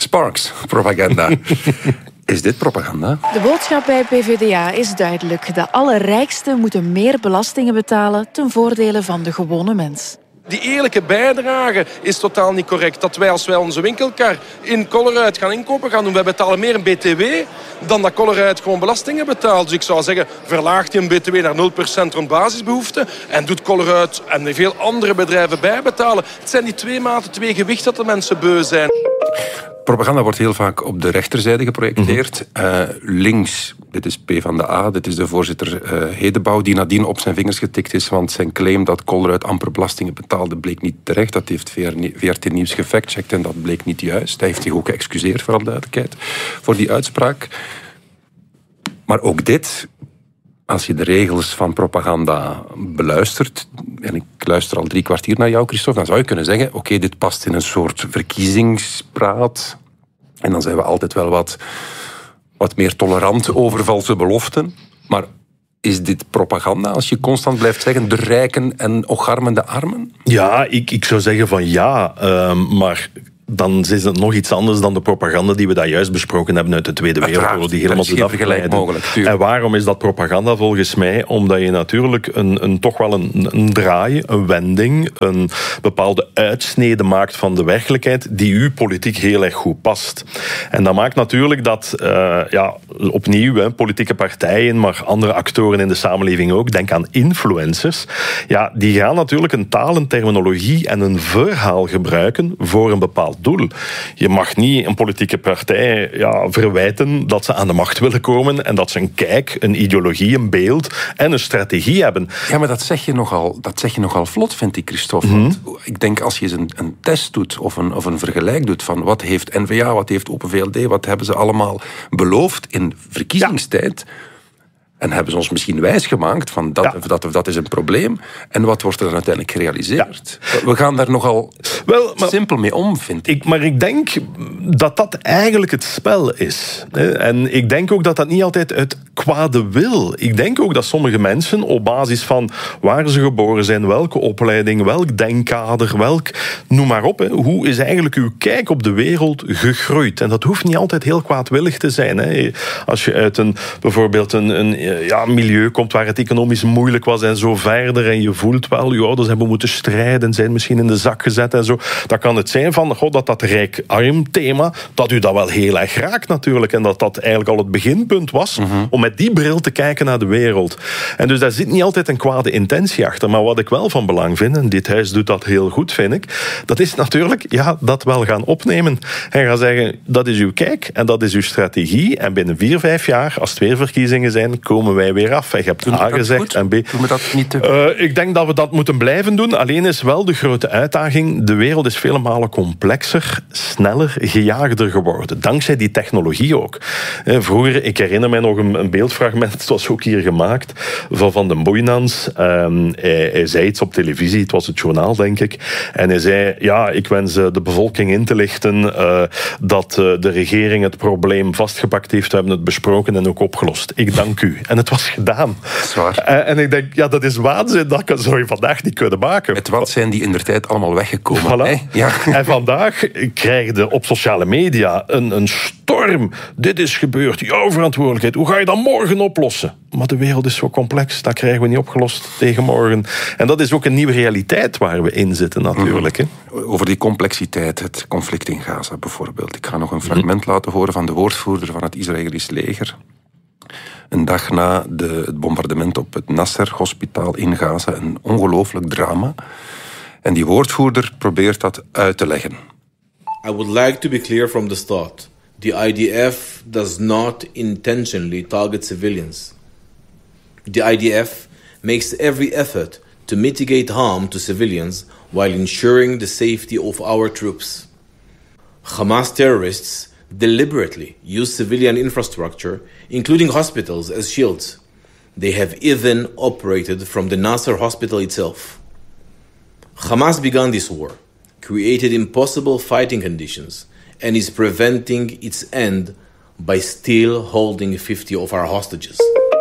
Sparks, propaganda. Is dit propaganda? De boodschap bij PvdA is duidelijk. De allerrijksten moeten meer belastingen betalen ten voordele van de gewone mens. Die eerlijke bijdrage is totaal niet correct. Dat wij als wij onze winkelkar in Colruyt gaan inkopen gaan doen, wij betalen meer een BTW dan dat Colruyt gewoon belastingen betaalt. Dus ik zou zeggen, verlaagt je een BTW naar 0% rond basisbehoeften en doet Colruyt en veel andere bedrijven bijbetalen. Het zijn die twee maten, twee gewichten dat de mensen beu zijn. Propaganda wordt heel vaak op de rechterzijde geprojecteerd. Links, dit is PvdA, dit is de voorzitter Hedebouw, die nadien op zijn vingers getikt is, want zijn claim dat Colruyt amper belastingen betaalde bleek niet terecht. Dat heeft VRT Nieuws gefactcheckt en dat bleek niet juist. Hij heeft zich ook geëxcuseerd, voor alle duidelijkheid, voor die uitspraak. Maar ook dit, als je de regels van propaganda beluistert, en ik luister al 3 kwartier naar jou, Christophe, dan zou je kunnen zeggen, oké, dit past in een soort verkiezingspraat. En dan zijn we altijd wel wat meer tolerant over valse beloften. Maar is dit propaganda als je constant blijft zeggen de rijken en ocharmende armen? Ja, ik zou zeggen van ja, maar dan is het nog iets anders dan de propaganda die we daar juist besproken hebben uit de Tweede Wereldoorlog, die helemaal de dag gelijk mogelijk. En waarom is dat propaganda volgens mij? Omdat je natuurlijk toch wel een draai, een wending, een bepaalde uitsnede maakt van de werkelijkheid die uw politiek heel erg goed past. En dat maakt natuurlijk dat, opnieuw, politieke partijen, maar andere actoren in de samenleving ook, denk aan influencers, ja, die gaan natuurlijk een taal, een terminologie en een verhaal gebruiken voor een bepaald doel. Je mag niet een politieke partij verwijten dat ze aan de macht willen komen en dat ze een kijk, een ideologie, een beeld en een strategie hebben. Ja, maar dat zeg je nogal vlot, vind ik, Christophe. Want ik denk, als je eens een test doet of een vergelijk doet van wat heeft N-VA, wat heeft Open VLD, wat hebben ze allemaal beloofd in verkiezingstijd, en hebben ze ons misschien wijsgemaakt van dat is een probleem. En wat wordt er dan uiteindelijk gerealiseerd? Ja. We gaan daar nogal simpel mee om, vind ik. Maar ik denk dat dat eigenlijk het spel is. En ik denk ook dat dat niet altijd uit kwade wil. Ik denk ook dat sommige mensen op basis van waar ze geboren zijn, welke opleiding, welk denkkader, noem maar op. Hoe is eigenlijk uw kijk op de wereld gegroeid? En dat hoeft niet altijd heel kwaadwillig te zijn. Als je uit bijvoorbeeld een milieu komt waar het economisch moeilijk was en zo verder, en je voelt wel, uw ouders hebben moeten strijden, zijn misschien in de zak gezet en zo, dan kan het zijn van, dat rijk-arm thema, dat u dat wel heel erg raakt natuurlijk, en dat eigenlijk al het beginpunt was om met die bril te kijken naar de wereld. En dus daar zit niet altijd een kwade intentie achter, maar wat ik wel van belang vind, en dit huis doet dat heel goed, vind ik, dat is natuurlijk, dat wel gaan opnemen en gaan zeggen, dat is uw kijk en dat is uw strategie, en binnen 4-5 jaar, als het weer verkiezingen zijn, komen wij weer af. En je hebt A gezegd en B. Doen we dat niet te... Ik denk dat we dat moeten blijven doen. Alleen is wel de grote uitdaging, de wereld is vele malen complexer, sneller, gejaagder geworden. Dankzij die technologie ook. Vroeger, ik herinner mij nog een beeldfragment, het was ook hier gemaakt, van Van den Boeynans. Hij zei iets op televisie, het was het journaal, denk ik. En hij zei, ik wens de bevolking in te lichten dat de regering het probleem vastgepakt heeft. We hebben het besproken en ook opgelost. Ik dank u. En het was gedaan. Zwaar. En ik denk, dat is waanzin. Dat zou je vandaag niet kunnen maken. Met wat zijn die indertijd allemaal weggekomen? Voilà. Ja. En vandaag krijg je op sociale media een storm. Dit is gebeurd, jouw verantwoordelijkheid. Hoe ga je dat morgen oplossen? Maar de wereld is zo complex, dat krijgen we niet opgelost tegen morgen. En dat is ook een nieuwe realiteit waar we in zitten natuurlijk. Hè. Over die complexiteit, het conflict in Gaza bijvoorbeeld. Ik ga nog een fragment laten horen van de woordvoerder van het Israëlisch leger. Een dag na het bombardement op het Nasser-hospitaal in Gaza. Een ongelooflijk drama. En die woordvoerder probeert dat uit te leggen. I would like to be clear from the start. The IDF does not intentionally target civilians. The IDF makes every effort to mitigate harm to civilians while ensuring the safety of our troops. Hamas terrorists deliberately use civilian infrastructure, including hospitals, as shields. They have even operated from the Nasser hospital itself. Hamas began this war, created impossible fighting conditions, and is preventing its end by still holding 50 of our hostages.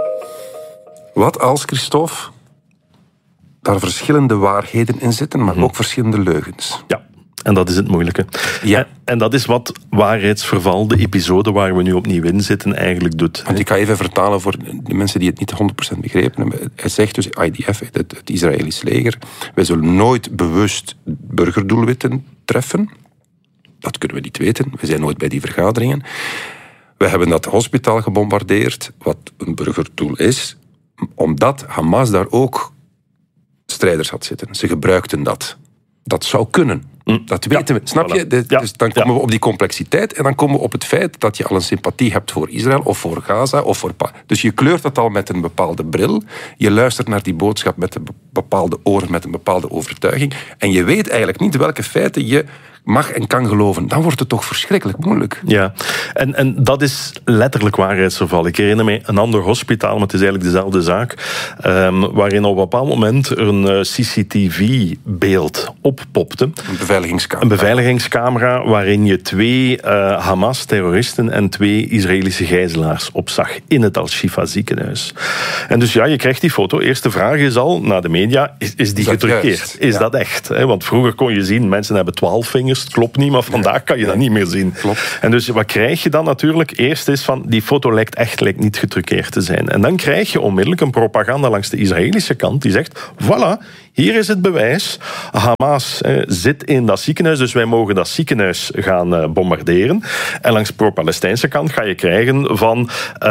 Wat als, Christophe, daar verschillende waarheden in zitten, maar ook verschillende leugens? Ja. En dat is het moeilijke. Ja. En dat is wat waarheidsverval, de episode waar we nu opnieuw in zitten, eigenlijk doet. Want ik ga even vertalen voor de mensen die het niet 100% begrepen hebben. Hij zegt dus, IDF, het Israëlisch leger, wij zullen nooit bewust burgerdoelwitten treffen. Dat kunnen we niet weten. We zijn nooit bij die vergaderingen. We hebben dat hospitaal gebombardeerd, wat een burgerdoel is, omdat Hamas daar ook strijders had zitten. Ze gebruikten dat. Dat zou kunnen. Dat weten we. Snap je? Dus dan komen we op die complexiteit en dan komen we op het feit dat je al een sympathie hebt voor Israël of voor Gaza. Dus je kleurt het al met een bepaalde bril. Je luistert naar die boodschap met een bepaalde oren, met een bepaalde overtuiging. En je weet eigenlijk niet welke feiten je mag en kan geloven. Dan wordt het toch verschrikkelijk moeilijk. Ja, en dat is letterlijk waarheidsverval. Ik herinner me een ander hospitaal, maar het is eigenlijk dezelfde zaak, waarin op een bepaald moment er een CCTV-beeld oppopte. Een beveiligingscamera waarin je 2 Hamas-terroristen en 2 Israëlische gijzelaars opzag in het Al-Shifa ziekenhuis. En dus je krijgt die foto. Eerste vraag is al, naar de media, is die getruckeerd? Is dat echt? Want vroeger kon je zien, mensen hebben 12 vingers. Het klopt niet, maar vandaag kan je dat niet meer zien. Klopt. En dus wat krijg je dan natuurlijk? Eerst is van, die foto lijkt niet getruckeerd te zijn. En dan krijg je onmiddellijk een propaganda langs de Israëlische kant die zegt, voilà, hier is het bewijs. Hamas zit in dat ziekenhuis, dus wij mogen dat ziekenhuis gaan bombarderen. En langs de pro-Palestijnse kant ga je krijgen van...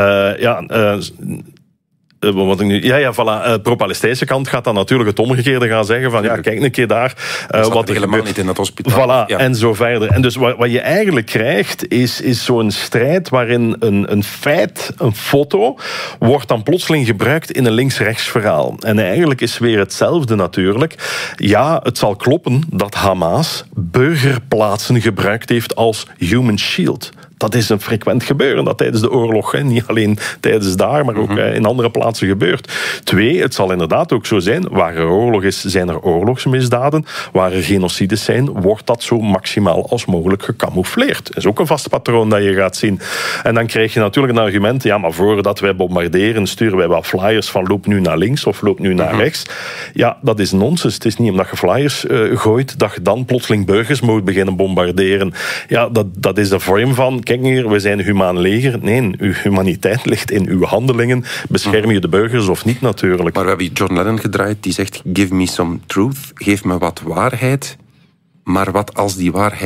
pro-Palestijnse kant gaat dan natuurlijk het omgekeerde gaan zeggen van kijk een keer daar wat er helemaal niet in het hospitaal. En zo verder. En dus wat je eigenlijk krijgt is zo'n strijd waarin een feit, een foto, wordt dan plotseling gebruikt in een links-rechts verhaal. En eigenlijk is weer hetzelfde natuurlijk. Ja, het zal kloppen dat Hamas burgerplaatsen gebruikt heeft als human shield. Dat is een frequent gebeuren, dat tijdens de oorlog, niet alleen tijdens daar, maar ook in andere plaatsen gebeurt. 2, het zal inderdaad ook zo zijn, waar er oorlog is, zijn er oorlogsmisdaden. Waar er genocides zijn, wordt dat zo maximaal als mogelijk gecamoufleerd. Dat is ook een vast patroon dat je gaat zien. En dan krijg je natuurlijk een argument, ja, maar voordat wij bombarderen, sturen wij wel flyers van loop nu naar links of loop nu naar rechts. Ja, dat is nonsens. Het is niet omdat je flyers gooit, dat je dan plotseling burgers moet beginnen bombarderen. Ja, dat is de vorm van kijk hier, we zijn een humaan leger. Nee, uw humaniteit ligt in uw handelingen. Bescherm je de burgers of niet natuurlijk? Maar we hebben John Lennon gedraaid, die zegt give me some truth, geef me wat waarheid. Maar wat als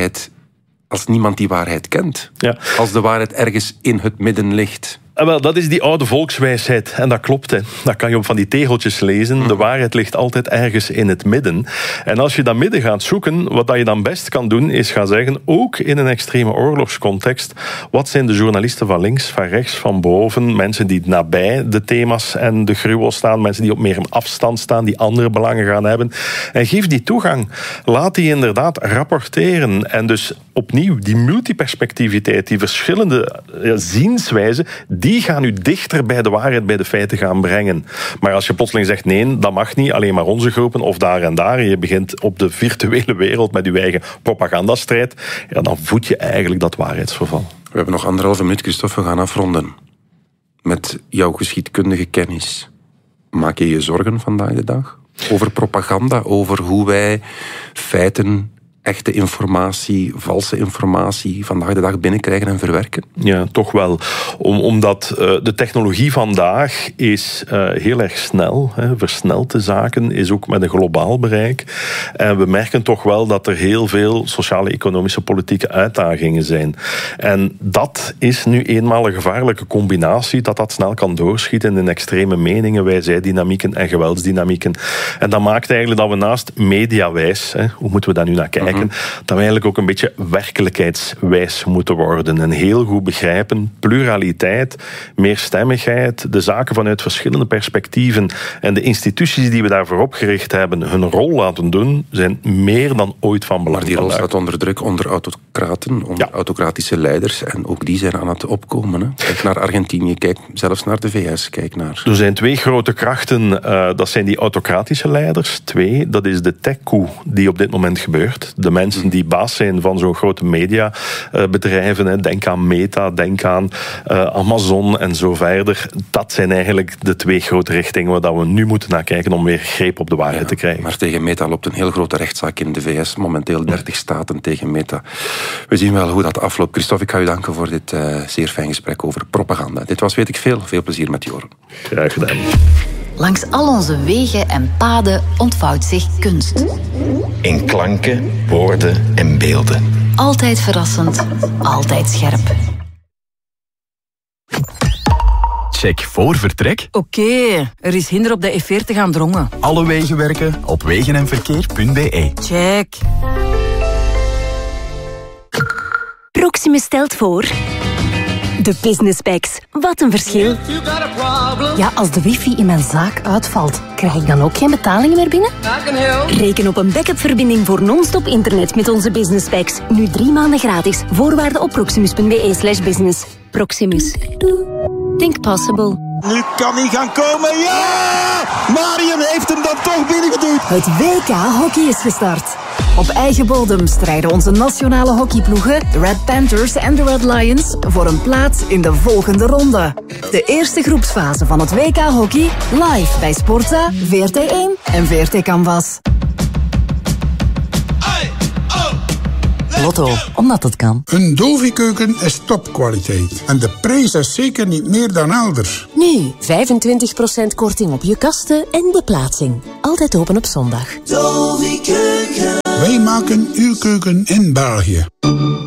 niemand die waarheid kent? Ja. Als de waarheid ergens in het midden ligt? Wel, dat is die oude volkswijsheid. En dat klopt. Dat kan je op van die tegeltjes lezen. De waarheid ligt altijd ergens in het midden. En als je dat midden gaat zoeken, wat je dan best kan doen, is gaan zeggen, ook in een extreme oorlogscontext, wat zijn de journalisten van links, van rechts, van boven, mensen die nabij de thema's en de gruwel staan, mensen die op meer afstand staan, die andere belangen gaan hebben. En geef die toegang. Laat die inderdaad rapporteren. En dus opnieuw, die multiperspectiviteit, die verschillende zienswijzen, die gaan u dichter bij de waarheid, bij de feiten gaan brengen. Maar als je plotseling zegt, nee, dat mag niet, alleen maar onze groepen of daar en daar, en je begint op de virtuele wereld met uw eigen propagandastrijd, dan voed je eigenlijk dat waarheidsverval. We hebben nog 1,5 minuut, Christophe, we gaan afronden. Met jouw geschiedkundige kennis, maak je je zorgen vandaag de dag? Over propaganda, over hoe wij feiten, echte informatie, valse informatie vandaag de dag binnenkrijgen en verwerken? Ja, toch wel. Omdat de technologie vandaag is heel erg snel. Versnelt de zaken, is ook met een globaal bereik. En we merken toch wel dat er heel veel sociale, economische, politieke uitdagingen zijn. En dat is nu eenmaal een gevaarlijke combinatie, dat snel kan doorschieten in extreme meningen, wij-zij-dynamieken en geweldsdynamieken. En dat maakt eigenlijk dat we naast mediawijs, hoe moeten we daar nu naar kijken, dat we eigenlijk ook een beetje werkelijkheidswijs moeten worden. En heel goed begrijpen, pluraliteit, meerstemmigheid, de zaken vanuit verschillende perspectieven en de instituties die we daarvoor opgericht hebben, hun rol laten doen, zijn meer dan ooit van belang. Maar die rol staat onder druk, onder autocraten, onder autocratische leiders. En ook die zijn aan het opkomen. Hè. Kijk naar Argentinië, kijk zelfs naar de VS. Kijk naar... Er zijn 2 grote krachten. Dat zijn die autocratische leiders. 2, dat is de tech-coup die op dit moment gebeurt. De mensen die baas zijn van zo'n grote mediabedrijven, denk aan Meta, denk aan Amazon en zo verder. Dat zijn eigenlijk de 2 grote richtingen waar we nu moeten naar kijken om weer greep op de waarheid te krijgen. Maar tegen Meta loopt een heel grote rechtszaak in de VS. Momenteel 30 staten tegen Meta. We zien wel hoe dat afloopt. Christophe, ik ga u danken voor dit zeer fijn gesprek over propaganda. Dit was Weet ik Veel. Veel plezier met Joren. Graag gedaan. Langs al onze wegen en paden ontvouwt zich kunst. In klanken, woorden en beelden. Altijd verrassend, altijd scherp. Check voor vertrek. Oké, er is hinder op de E40 aan Drongen. Alle wegen werken op wegenenverkeer.be. Check. Proximus stelt voor... De Business Packs. Wat een verschil. Ja, als de wifi in mijn zaak uitvalt, krijg ik dan ook geen betalingen meer binnen? Reken op een backup-verbinding voor non-stop internet met onze Business Packs. Nu 3 maanden gratis. Voorwaarden op proximus.be/business. Proximus. Think possible. Nu kan hij gaan komen. Ja! Marion heeft hem dan toch binnengeduwd. Het WK Hockey is gestart. Op eigen bodem strijden onze nationale hockeyploegen, de Red Panthers en de Red Lions, voor een plaats in de volgende ronde. De eerste groepsfase van het WK Hockey, live bij Sportza, VRT1 en VRT Canvas. Lotto, omdat het kan. Een Dovi-keuken is topkwaliteit. En de prijs is zeker niet meer dan elders. Nu 25% korting op je kasten en beplaatsing. Altijd open op zondag. Wij maken uw keuken in België.